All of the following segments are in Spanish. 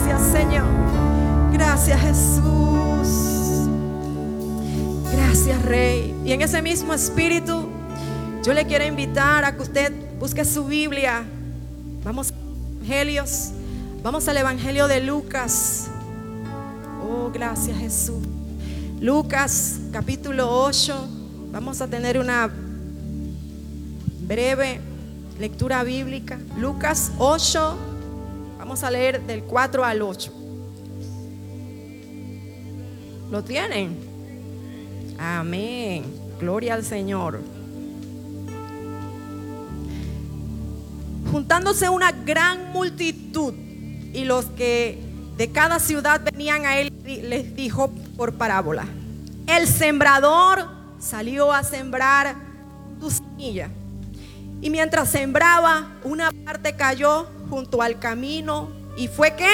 Gracias, Señor. Gracias, Jesús. Gracias, Rey. Y en ese mismo espíritu, yo le quiero invitar a que usted busque su Biblia. Vamos a Evangelios. Vamos al Evangelio de Lucas. Oh, gracias, Jesús. Lucas, capítulo 8. Vamos a tener una breve lectura bíblica. Lucas 8. Vamos a leer del 4 al 8. ¿Lo tienen? Amén. Gloria al Señor. Juntándose una gran multitud y los que de cada ciudad venían a él, les dijo por parábola: el sembrador salió a sembrar su semilla. Y mientras sembraba, una parte cayó junto al camino y fue ¿qué?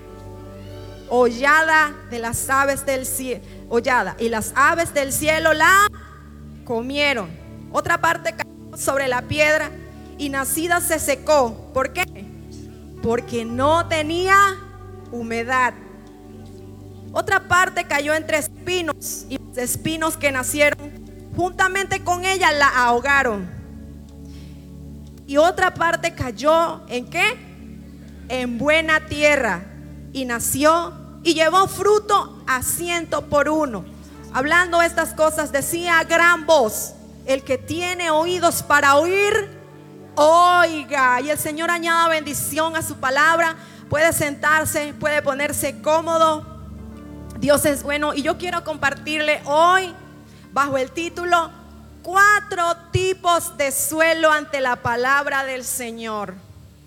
Hollada de las aves del cielo. Hollada, y las aves del cielo la comieron. Otra parte cayó sobre la piedra y nacida se secó. ¿Por qué? Porque no tenía humedad. Otra parte cayó entre espinos y los espinos que nacieron juntamente con ella la ahogaron. Y otra parte cayó ¿en qué? En buena tierra y nació y llevó fruto a 100 por uno. Hablando estas cosas decía a gran voz: el que tiene oídos para oír, oiga. Y el Señor añada bendición a su palabra. Puede sentarse, puede ponerse cómodo. Dios es bueno. Y yo quiero compartirle hoy bajo el título: 4 tipos de suelo ante la palabra del Señor.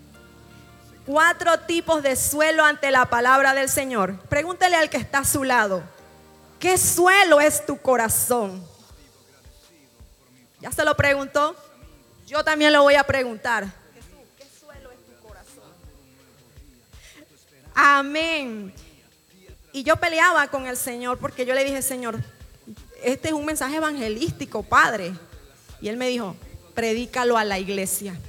4 tipos de suelo ante la palabra del Señor. Pregúntele al que está a su lado: ¿qué suelo es tu corazón? ¿Ya se lo preguntó? Yo también lo voy a preguntar. Jesús, ¿qué suelo es tu corazón? Amén. Y yo peleaba con el Señor porque yo le dije: Señor, este es un mensaje evangelístico, Padre. Y Él me dijo: predícalo a la iglesia.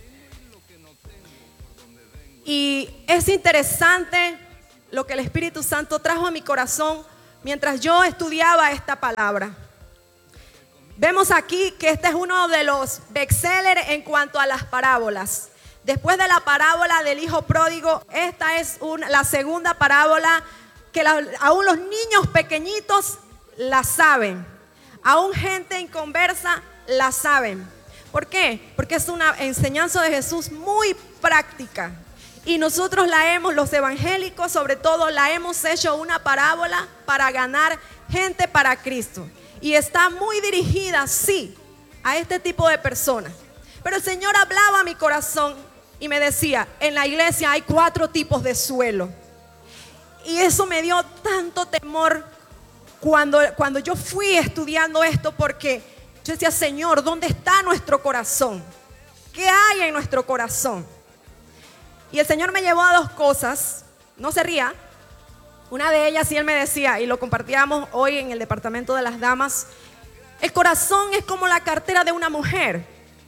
Y es interesante lo que el Espíritu Santo trajo a mi corazón mientras yo estudiaba esta palabra. Vemos aquí que este es uno de los bestsellers en cuanto a las parábolas. Después de la parábola del hijo pródigo, esta es la segunda parábola que aún los niños pequeñitos la saben. Aún gente inconversa la saben. ¿Por qué? Porque es una enseñanza de Jesús muy práctica. Y nosotros los evangélicos sobre todo, la hemos hecho una parábola para ganar gente para Cristo. Y está muy dirigida, sí, a este tipo de personas. Pero el Señor hablaba a mi corazón y me decía: en la iglesia hay 4 tipos de suelo. Y eso me dio tanto temor cuando yo fui estudiando esto, porque yo decía: Señor, ¿dónde está nuestro corazón? ¿Qué hay en nuestro corazón? Y el Señor me llevó a 2 cosas. No se ría. Una de ellas, sí, Él me decía, y lo compartíamos hoy en el departamento de las damas: el corazón es como la cartera de una mujer.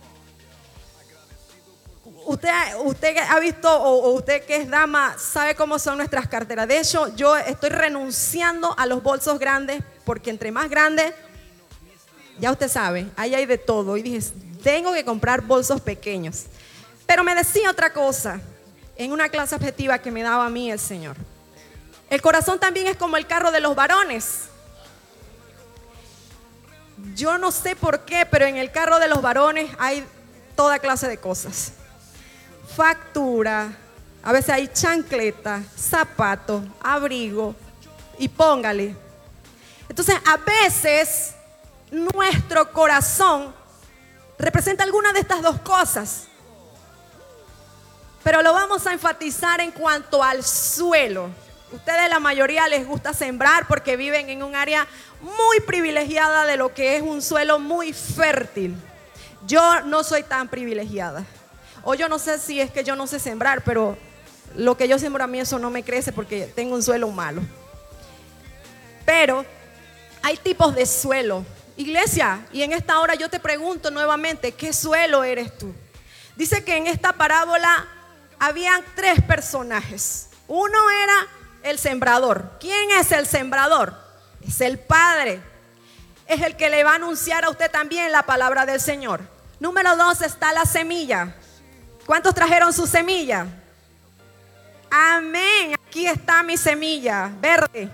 Usted ha visto, o usted que es dama, sabe cómo son nuestras carteras. De hecho, yo estoy renunciando a los bolsos grandes, porque entre más grandes, ya usted sabe, ahí hay de todo. Y dije: tengo que comprar bolsos pequeños. Pero me decía otra cosa en una clase objetiva que me daba a mí el Señor: el corazón también es como el carro de los varones. Yo no sé por qué, pero en el carro de los varones hay toda clase de cosas. Factura, a veces hay chancleta, zapatos, abrigo y póngale. Entonces, a veces nuestro corazón representa alguna de estas 2 cosas. Pero lo vamos a enfatizar en cuanto al suelo. Ustedes, la mayoría, les gusta sembrar porque viven en un área muy privilegiada de lo que es un suelo muy fértil. Yo no soy tan privilegiada. O yo no sé si es que yo no sé sembrar, pero lo que yo siembro a mí, eso no me crece porque tengo un suelo malo. Pero hay tipos de suelo. Iglesia, y en esta hora yo te pregunto nuevamente: ¿qué suelo eres tú? Dice que en esta parábola habían 3 personajes. Uno era el sembrador. ¿Quién es el sembrador? Es el Padre. Es el que le va a anunciar a usted también la palabra del Señor. Número 2 está la semilla. ¿Cuántos trajeron su semilla? Amén. Aquí está mi semilla verde.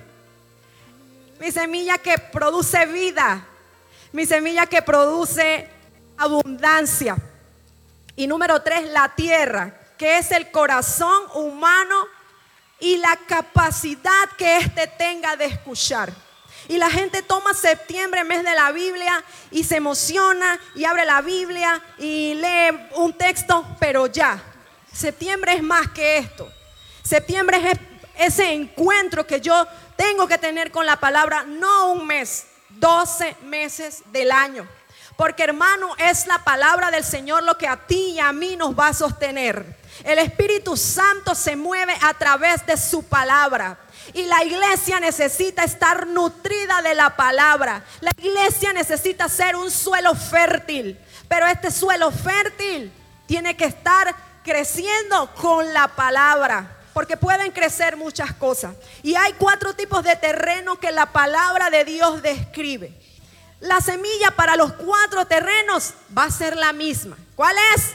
Mi semilla que produce vida. Mi semilla que produce abundancia. Y número 3, la tierra, que es el corazón humano y la capacidad que éste tenga de escuchar. Y la gente toma septiembre, mes de la Biblia, y se emociona y abre la Biblia y lee un texto, pero ya, septiembre es más que esto. Septiembre es ese encuentro que yo tengo que tener con la palabra, no un mes, 12 meses del año. Porque hermano, es la palabra del Señor lo que a ti y a mí nos va a sostener. El Espíritu Santo se mueve a través de su palabra. Y la iglesia necesita estar nutrida de la palabra. La iglesia necesita ser un suelo fértil. Pero este suelo fértil tiene que estar creciendo con la palabra. Porque pueden crecer muchas cosas. Y hay 4 tipos de terreno que la palabra de Dios describe. La semilla para los 4 terrenos va a ser la misma. ¿Cuál es?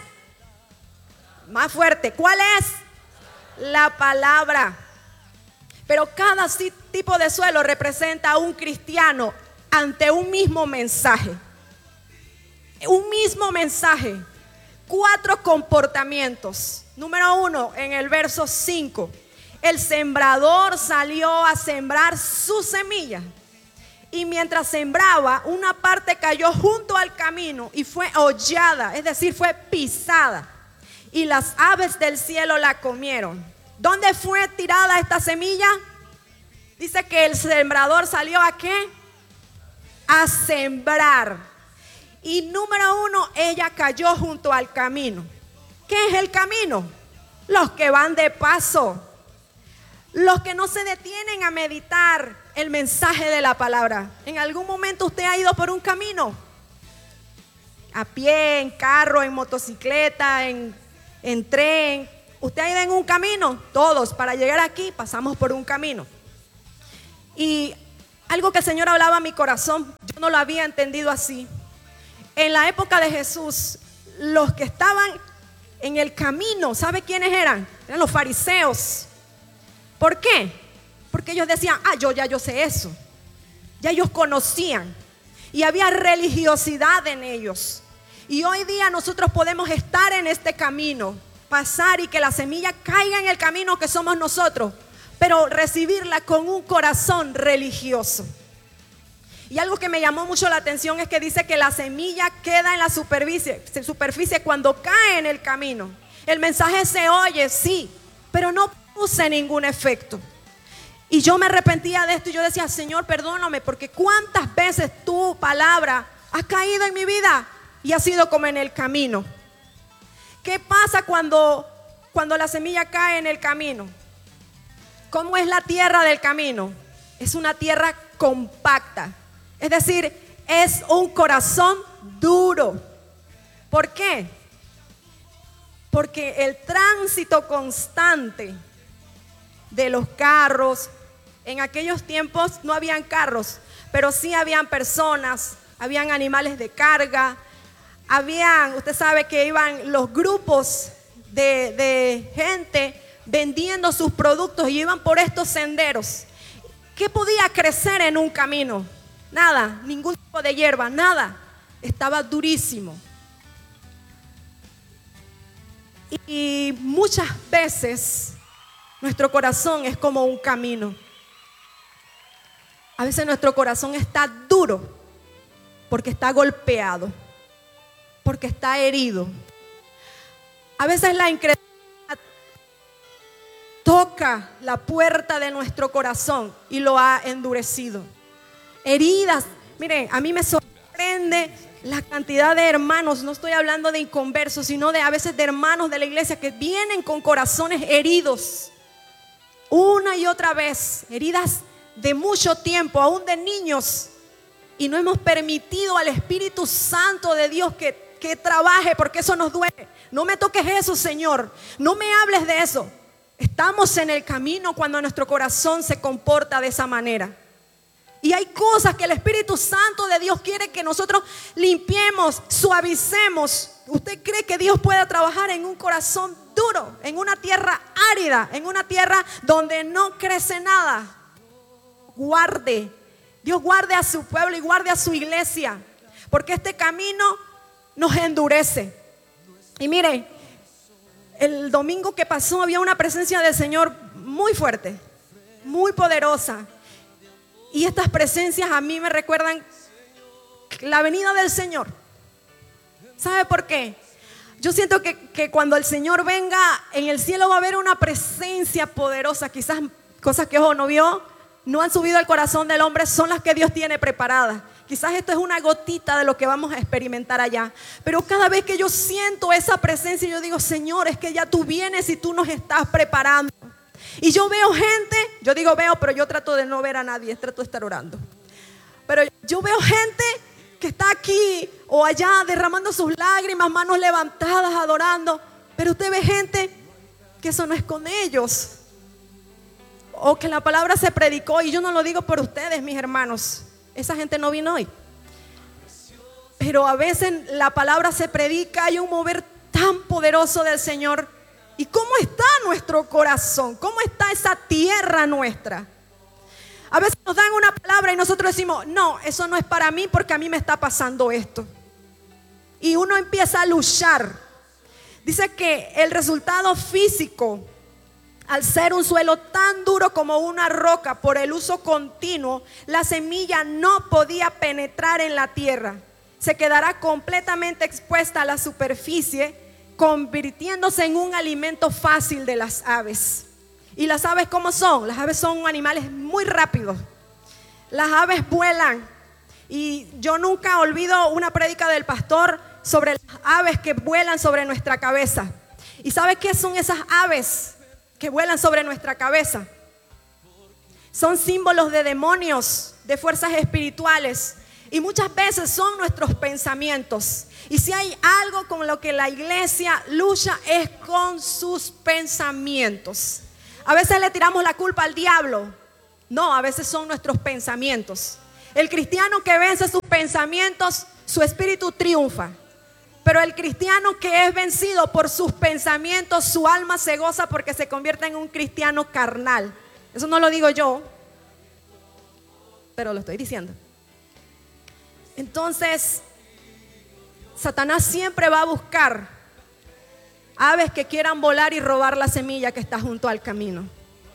Más fuerte. ¿Cuál es? La palabra. Pero cada tipo de suelo representa a un cristiano ante un mismo mensaje. Un mismo mensaje. 4 comportamientos. Número 1, en el verso 5. El sembrador salió a sembrar su semilla. Y mientras sembraba, una parte cayó junto al camino y fue hollada, es decir, fue pisada. Y las aves del cielo la comieron. ¿Dónde fue tirada esta semilla? Dice que el sembrador salió ¿a qué? A sembrar. Y número 1, ella cayó junto al camino. ¿Qué es el camino? Los que van de paso. Los que no se detienen a meditar el mensaje de la palabra. ¿En algún momento usted ha ido por un camino? A pie, en carro, en motocicleta, en tren. ¿Usted ha ido en un camino? Todos, para llegar aquí pasamos por un camino. Y algo que el Señor hablaba a mi corazón, yo no lo había entendido así. En la época de Jesús, los que estaban en el camino, ¿sabe quiénes eran? Eran los fariseos. ¿Por qué? Porque ellos decían, yo sé eso. Ya ellos conocían. Y había religiosidad en ellos. Y hoy día nosotros podemos estar en este camino, pasar y que la semilla caiga en el camino que somos nosotros, pero recibirla con un corazón religioso. Y algo que me llamó mucho la atención es que dice que la semilla queda en la superficie cuando cae en el camino. El mensaje se oye, sí, pero no produce ningún efecto. Y yo me arrepentía de esto y yo decía, Señor, perdóname, porque cuántas veces tu palabra ha caído en mi vida y ha sido como en el camino. ¿Qué pasa cuando la semilla cae en el camino? ¿Cómo es la tierra del camino? Es una tierra compacta. Es decir, es un corazón duro. ¿Por qué? Porque el tránsito constante de los carros, en aquellos tiempos no habían carros, pero sí habían personas, habían animales de carga, usted sabe que iban los grupos de gente vendiendo sus productos y iban por estos senderos. ¿Qué podía crecer en un camino? Nada, ningún tipo de hierba, nada. Estaba durísimo. Y muchas veces nuestro corazón es como un camino. A veces nuestro corazón está duro porque está golpeado, porque está herido. A veces la incredulidad toca la puerta de nuestro corazón y lo ha endurecido. Heridas. Miren, a mí me sorprende la cantidad de hermanos, no estoy hablando de inconversos, sino de a veces de hermanos de la iglesia que vienen con corazones heridos. Una y otra vez, heridas de mucho tiempo, aún de niños. Y no hemos permitido al Espíritu Santo de Dios que trabaje, porque eso nos duele. No me toques eso, Señor. No me hables de eso. Estamos en el camino cuando nuestro corazón se comporta de esa manera. Y hay cosas que el Espíritu Santo de Dios quiere que nosotros limpiemos, suavicemos. ¿Usted cree que Dios puede trabajar en un corazón duro, en una tierra árida, en una tierra donde no crece nada? Dios guarde a su pueblo y guarde a su iglesia, porque este camino nos endurece. Y mire, el domingo que pasó había una presencia del Señor muy fuerte, muy poderosa. Y estas presencias a mí me recuerdan la venida del Señor. ¿Sabe por qué? Yo siento que cuando el Señor venga, en el cielo va a haber una presencia poderosa. Quizás cosas que ojo no vio, no han subido al corazón del hombre, son las que Dios tiene preparadas. Quizás esto es una gotita de lo que vamos a experimentar allá. Pero cada vez que yo siento esa presencia, yo digo, Señor, es que ya tú vienes y tú nos estás preparando. Y yo veo gente, yo digo veo, pero yo trato de no ver a nadie, trato de estar orando. Pero yo veo gente que está aquí o allá derramando sus lágrimas, manos levantadas, adorando. Pero usted ve gente que eso no es con ellos. O que la palabra se predicó, y yo no lo digo por ustedes, mis hermanos. Esa gente no vino hoy. Pero a veces la palabra se predica, hay un mover tan poderoso del Señor. ¿Y cómo está nuestro corazón? ¿Cómo está esa tierra nuestra? A veces nos dan una palabra y nosotros decimos, no, eso no es para mí porque a mí me está pasando esto. Y uno empieza a luchar. Dice que el resultado físico, al ser un suelo tan duro como una roca por el uso continuo, la semilla no podía penetrar en la tierra. Se quedará completamente expuesta a la superficie, convirtiéndose en un alimento fácil de las aves. ¿Y las aves cómo son? Las aves son animales muy rápidos. Las aves vuelan. Y yo nunca olvido una prédica del pastor sobre las aves que vuelan sobre nuestra cabeza. ¿Y sabe qué son esas aves que vuelan sobre nuestra cabeza? Son símbolos de demonios, de fuerzas espirituales. Y muchas veces son nuestros pensamientos. Y si hay algo con lo que la iglesia lucha es con sus pensamientos. A veces le tiramos la culpa al diablo. No, a veces son nuestros pensamientos. El cristiano que vence sus pensamientos, su espíritu triunfa. Pero el cristiano que es vencido por sus pensamientos, su alma se goza porque se convierte en un cristiano carnal. Eso no lo digo yo, pero lo estoy diciendo. Entonces, Satanás siempre va a buscar aves que quieran volar y robar la semilla que está junto al camino.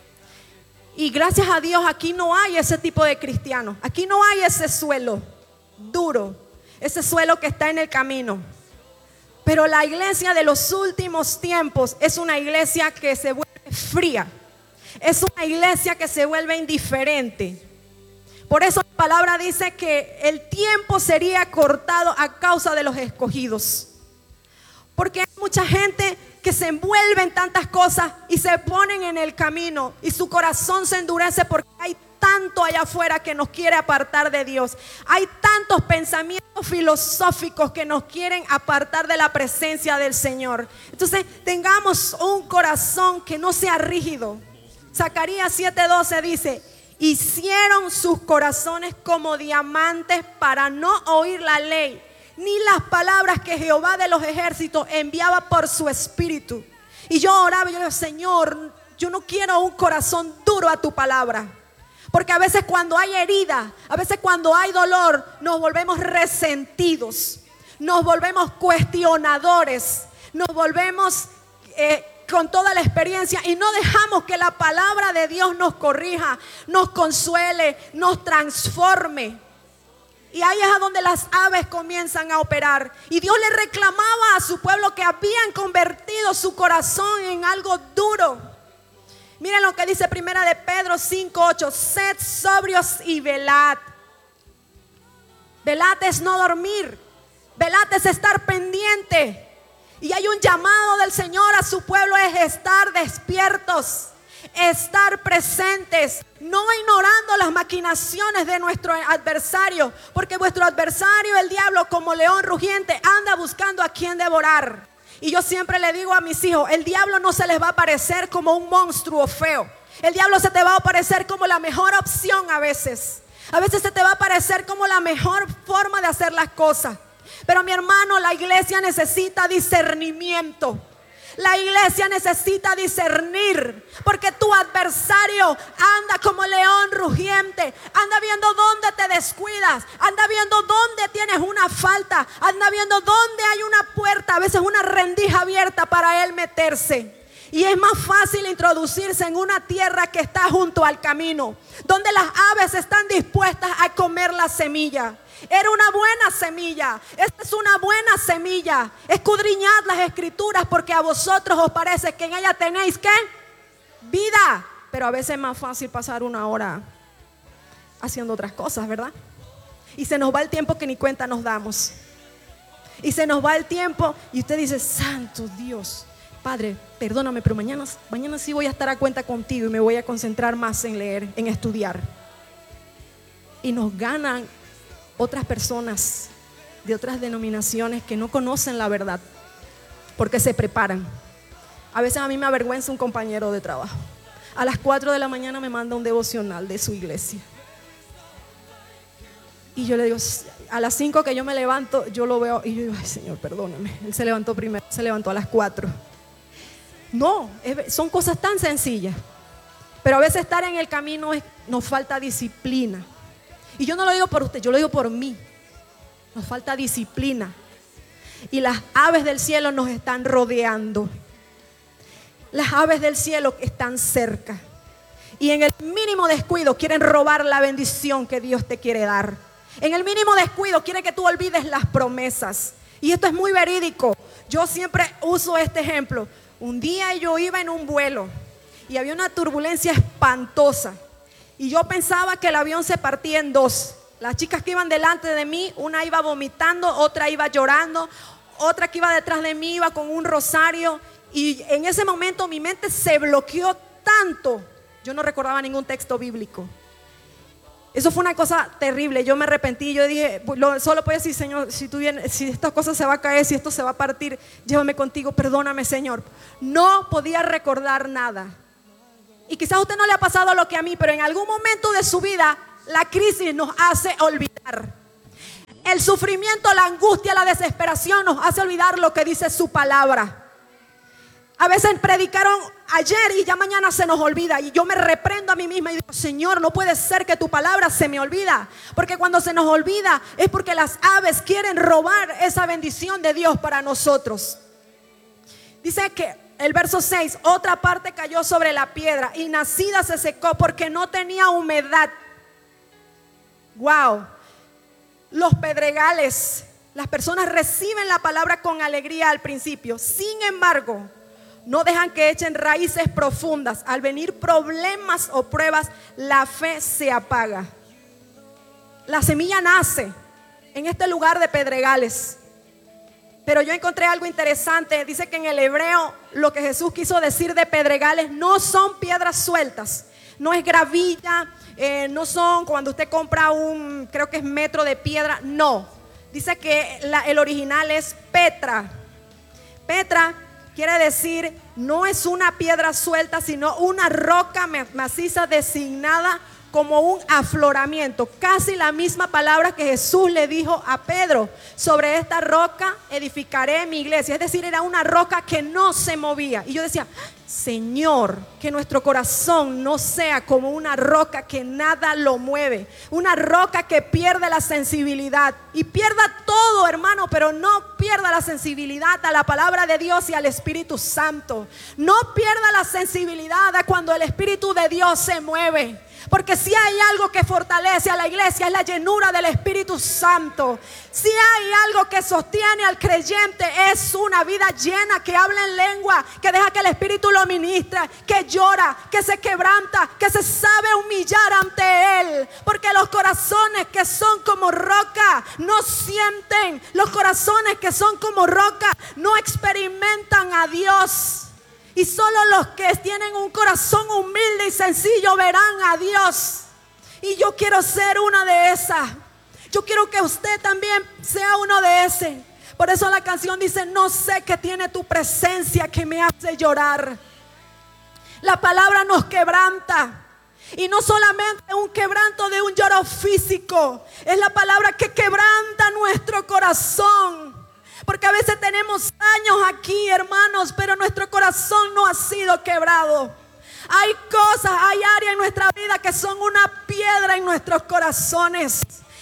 Y gracias a Dios aquí no hay ese tipo de cristianos. Aquí no hay ese suelo duro, ese suelo que está en el camino. Pero la iglesia de los últimos tiempos es una iglesia que se vuelve fría. Es una iglesia que se vuelve indiferente. Por eso la palabra dice que el tiempo sería cortado a causa de los escogidos. Porque hay mucha gente que se envuelve en tantas cosas y se ponen en el camino y su corazón se endurece porque hay tanto allá afuera que nos quiere apartar de Dios. Hay tantos pensamientos filosóficos que nos quieren apartar de la presencia del Señor. Entonces tengamos un corazón que no sea rígido. Zacarías 7:12 dice: hicieron sus corazones como diamantes para no oír la ley, ni las palabras que Jehová de los ejércitos enviaba por su espíritu. Y yo oraba y yo digo: Señor, yo no quiero un corazón duro a tu palabra. Porque a veces cuando hay herida, a veces cuando hay dolor, nos volvemos resentidos, nos volvemos cuestionadores, nos volvemos con toda la experiencia y no dejamos que la palabra de Dios nos corrija, nos consuele, nos transforme. Y ahí es a donde las aves comienzan a operar. Y Dios le reclamaba a su pueblo que habían convertido su corazón en algo duro. Miren lo que dice primera de Pedro 5:8: sed sobrios y velad. Velad es no dormir. Velad es estar pendiente. Y hay un llamado del Señor a su pueblo, es estar despiertos, estar presentes, no ignorando las maquinaciones de nuestro adversario, porque vuestro adversario, el diablo, como león rugiente, anda buscando a quien devorar. Y yo siempre le digo a mis hijos, el diablo no se les va a aparecer como un monstruo feo. El diablo se te va a aparecer como la mejor opción a veces. A veces se te va a aparecer como la mejor forma de hacer las cosas. Pero mi hermano, la iglesia necesita discernimiento. La iglesia necesita discernir, porque tu adversario anda como león rugiente, anda viendo dónde te descuidas, anda viendo dónde tienes una falta, anda viendo dónde hay una puerta, a veces una rendija abierta para él meterse. Y es más fácil introducirse en una tierra que está junto al camino, donde las aves están dispuestas a comer la semilla. Era una buena semilla. Esta es una buena semilla. Escudriñad las escrituras, porque a vosotros os parece que en ella tenéis ¿qué? Vida. Pero a veces es más fácil pasar una hora haciendo otras cosas, ¿verdad? Y se nos va el tiempo que ni cuenta nos damos. Y se nos va el tiempo y usted dice, santo Dios, Padre, perdóname, pero mañana sí voy a estar a cuenta contigo y me voy a concentrar más en leer, en estudiar. Y nos ganan otras personas de otras denominaciones que no conocen la verdad, porque se preparan. A veces a mí me avergüenza un compañero de trabajo. A las 4 de la mañana me manda un devocional de su iglesia. Y yo le digo, a las 5 que yo me levanto, yo lo veo y yo digo, ay Señor, perdóname. Él se levantó primero, se levantó a las 4. No, son cosas tan sencillas. Pero a veces estar en el camino nos falta disciplina. Y yo no lo digo por usted, yo lo digo por mí. Nos falta disciplina. Y las aves del cielo nos están rodeando. Las aves del cielo están cerca. Y en el mínimo descuido quieren robar la bendición que Dios te quiere dar. En el mínimo descuido quieren que tú olvides las promesas. Y esto es muy verídico. Yo siempre uso este ejemplo. Un día yo iba en un vuelo y había una turbulencia espantosa. Y yo pensaba que el avión se partía en dos. Las chicas que iban delante de mí, una iba vomitando, otra iba llorando, otra que iba detrás de mí iba con un rosario. Y en ese momento mi mente se bloqueó tanto. Yo no recordaba ningún texto bíblico. Eso fue una cosa terrible. Yo me arrepentí. Yo dije, solo puedo decir, Señor, si esta cosa se va a caer, si esto se va a partir, llévame contigo, perdóname, Señor. No podía recordar nada. Y quizás a usted no le ha pasado lo que a mí, pero en algún momento de su vida la crisis nos hace olvidar. El sufrimiento, la angustia, la desesperación nos hace olvidar lo que dice su palabra. A veces predicaron ayer y ya mañana se nos olvida. Y yo me reprendo a mí misma y digo, Señor, no puede ser que tu palabra se me olvida. Porque cuando se nos olvida es porque las aves quieren robar esa bendición de Dios para nosotros. Dice que el verso 6, otra parte cayó sobre la piedra y nacida se secó porque no tenía humedad. Wow. Los pedregales, las personas reciben la palabra con alegría al principio. Sin embargo, no dejan que echen raíces profundas. Al venir problemas o pruebas, la fe se apaga. La semilla nace en este lugar de pedregales. Pero yo encontré algo interesante. Dice que en el hebreo lo que Jesús quiso decir de pedregales no son piedras sueltas. No es gravilla, no son cuando usted compra creo que es metro de piedra. No, dice que el original es petra. Petra quiere decir no es una piedra suelta, sino una roca maciza designada como un afloramiento. Casi la misma palabra que Jesús le dijo a Pedro: sobre esta roca edificaré mi iglesia. Es decir, era una roca que no se movía. Y yo decía, Señor, que nuestro corazón no sea como una roca que nada lo mueve, una roca que pierde la sensibilidad y pierda todo, hermano, pero no pierda la sensibilidad a la palabra de Dios y al Espíritu Santo. No pierda la sensibilidad a cuando el Espíritu de Dios se mueve. Porque si hay algo que fortalece a la iglesia es la llenura del Espíritu Santo. Si hay algo que sostiene al creyente es una vida llena, que habla en lengua, que deja que el Espíritu lo ministra, que llora, que se quebranta, que se sabe humillar ante Él. Porque los corazones que son como roca no sienten. Los corazones que son como roca no experimentan a Dios. Y solo los que tienen un corazón humilde y sencillo verán a Dios. Y yo quiero ser una de esas. Yo quiero que usted también sea uno de ese. Por eso la canción dice: no sé qué tiene tu presencia que me hace llorar. La palabra nos quebranta. Y no solamente un quebranto de un lloro físico, es la palabra que quebranta nuestro corazón. Porque a veces tenemos años aquí, hermanos, pero nuestro corazón no ha sido quebrado. Hay cosas, hay áreas en nuestra vida que son una piedra en nuestros corazones.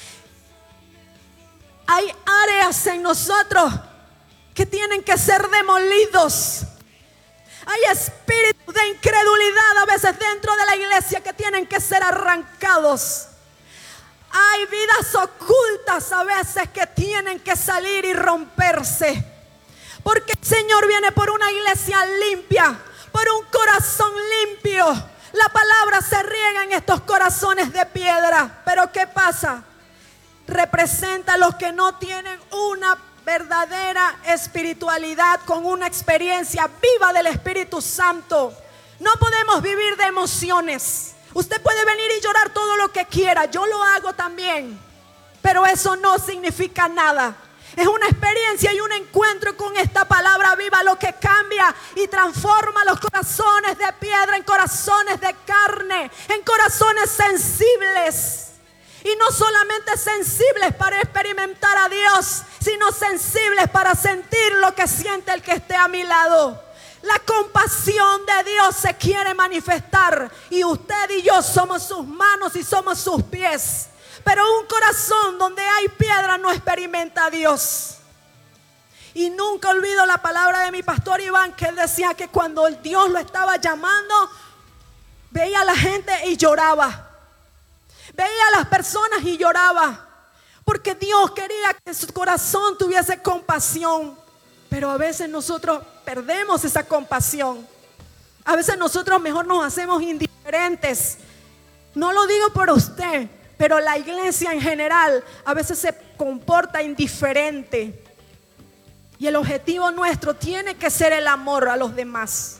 Hay áreas en nosotros que tienen que ser demolidos. Hay espíritus de incredulidad a veces dentro de la iglesia que tienen que ser arrancados. Hay vidas ocultas a veces que tienen que salir y romperse. Porque el Señor viene por una iglesia limpia, por un corazón limpio. La palabra se riega en estos corazones de piedra. Pero ¿qué pasa? Representa a los que no tienen una verdadera espiritualidad, con una experiencia viva del Espíritu Santo. No podemos vivir de emociones. Usted puede venir y llorar todo lo que quiera, yo lo hago también, pero eso no significa nada. Es una experiencia y un encuentro con esta palabra viva lo que cambia y transforma los corazones de piedra en corazones de carne, en corazones sensibles. Y no solamente sensibles para experimentar a Dios, sino sensibles para sentir lo que siente el que esté a mi lado. La compasión de Dios se quiere manifestar y usted y yo somos sus manos y somos sus pies. Pero un corazón donde hay piedra no experimenta a Dios. Y nunca olvido la palabra de mi pastor Iván, que él decía que cuando Dios lo estaba llamando, veía a la gente y lloraba. Veía a las personas y lloraba, porque Dios quería que su corazón tuviese compasión. Pero a veces nosotros perdemos esa compasión. A veces nosotros mejor nos hacemos indiferentes. No lo digo por usted, pero la iglesia en general a veces se comporta indiferente. Y el objetivo nuestro tiene que ser el amor a los demás.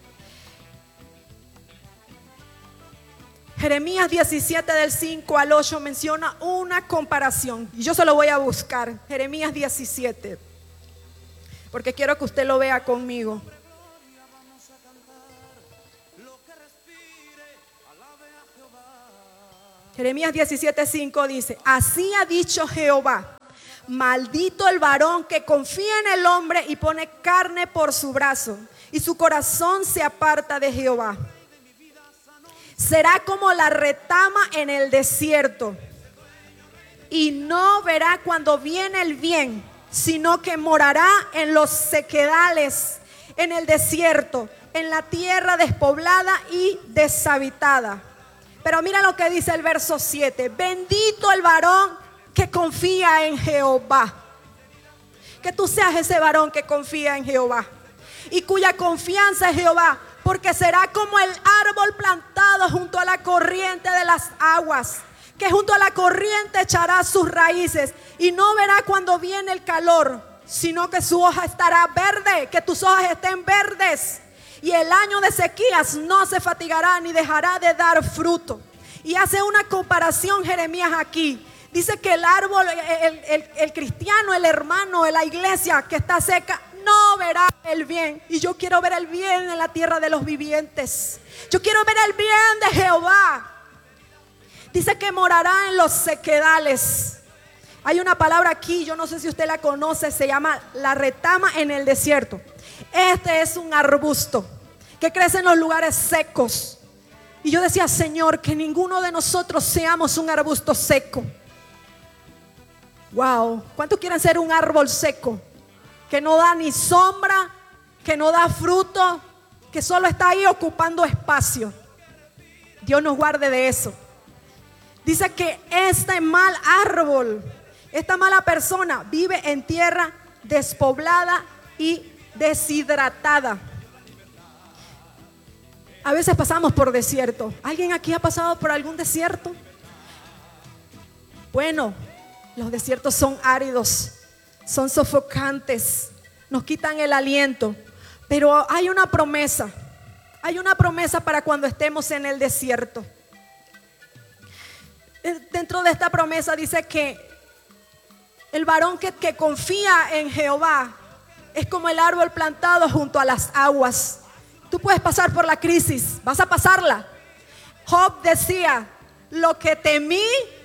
Jeremías 17 del 5 al 8 menciona una comparación. Y yo se lo voy a buscar. Jeremías 17. Porque quiero que usted lo vea conmigo. Jeremías 17:5 dice: así ha dicho Jehová: maldito el varón que confía en el hombre y pone carne por su brazo, y su corazón se aparta de Jehová. Será como la retama en el desierto, y no verá cuando viene el bien, sino que morará en los sequedales, en el desierto, en la tierra despoblada y deshabitada. Pero mira lo que dice el verso 7: bendito el varón que confía en Jehová. Que tú seas ese varón que confía en Jehová y cuya confianza es Jehová, porque será como el árbol plantado junto a la corriente de las aguas, que junto a la corriente echará sus raíces y no verá cuando viene el calor, sino que su hoja estará verde, que tus hojas estén verdes. Y el año de sequías no se fatigará ni dejará de dar fruto. Y hace una comparación Jeremías aquí. Dice que el árbol, el cristiano, el hermano de la iglesia que está seca, no verá el bien. Y yo quiero ver el bien en la tierra de los vivientes. Yo quiero ver el bien de Jehová. Dice que morará en los sequedales. Hay una palabra aquí, yo no sé si usted la conoce, se llama la retama en el desierto. Este es un arbusto que crece en los lugares secos. Y yo decía: Señor, que ninguno de nosotros seamos un arbusto seco. Wow, ¿cuántos quieren ser un árbol seco? Que no da ni sombra, que no da fruto, que solo está ahí ocupando espacio. Dios nos guarde de eso. Dice que este mal árbol, esta mala persona vive en tierra despoblada y deshidratada. A veces pasamos por desierto. ¿Alguien aquí ha pasado por algún desierto? Bueno, los desiertos son áridos, son sofocantes, nos quitan el aliento. Pero hay una promesa para cuando estemos en el desierto. Dentro de esta promesa dice que El varón que confía en Jehová es como el árbol plantado junto a las aguas. Tú puedes pasar por la crisis, vas a pasarla. Job decía, lo que temí